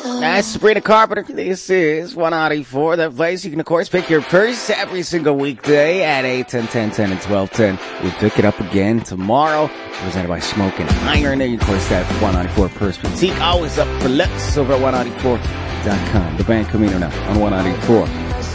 That's Sabrina Carpenter. This is 194. That place you can, of course, pick your purse every single weekday at 8, 10, 10, 10, and 12, 10. We'll pick it up again tomorrow. Presented by Smoke and Iron. And, of course, that 194 Purse Boutique. Always up for looks over at 194.com. The band Camino now on 194.